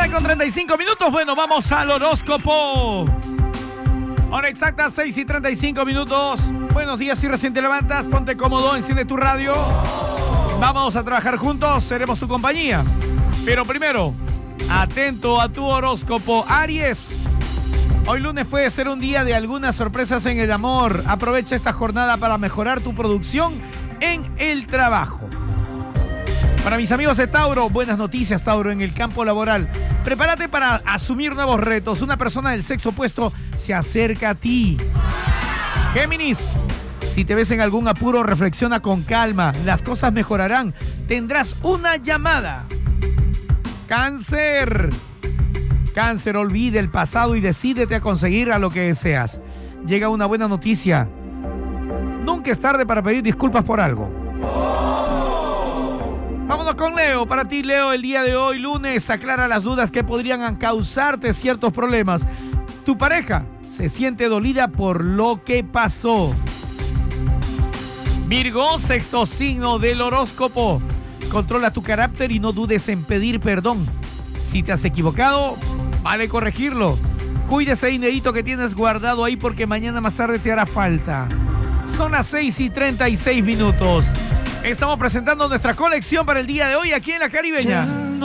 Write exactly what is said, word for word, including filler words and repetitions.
nueve con treinta y cinco minutos. Bueno, vamos al horóscopo. Hora exacta, seis y treinta y cinco minutos. Buenos días, si recién te levantas, ponte cómodo, enciende tu radio. Vamos a trabajar juntos, seremos tu compañía. Pero primero, atento a tu horóscopo, Aries. Hoy lunes puede ser un día de algunas sorpresas en el amor. Aprovecha esta jornada para mejorar tu producción en el trabajo. Para mis amigos de Tauro, buenas noticias, Tauro, en el campo laboral. Prepárate para asumir nuevos retos. Una persona del sexo opuesto se acerca a ti. Géminis, si te ves en algún apuro, reflexiona con calma. Las cosas mejorarán. Tendrás una llamada. Cáncer. Cáncer, olvide el pasado y decídete a conseguir a lo que deseas. Llega una buena noticia. Nunca es tarde para pedir disculpas por algo. Vámonos con Leo. Para ti, Leo, el día de hoy, lunes, aclara las dudas que podrían causarte ciertos problemas. Tu pareja se siente dolida por lo que pasó. Virgo, sexto signo del horóscopo. Controla tu carácter y no dudes en pedir perdón. Si te has equivocado, vale corregirlo. Cuida ese dinerito que tienes guardado ahí porque mañana más tarde te hará falta. Son las seis y treinta y seis minutos. Estamos presentando nuestra colección para el día de hoy aquí en La Caribeña.